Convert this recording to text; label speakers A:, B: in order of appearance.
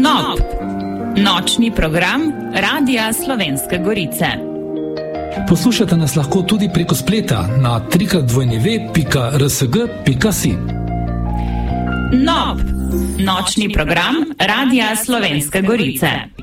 A: NOP, nočni program Radia Slovenske Gorice.
B: Poslušate nas lahko tudi preko spleta na www.rsg.si.
A: NOP, nočni program Radia Slovenske Gorice.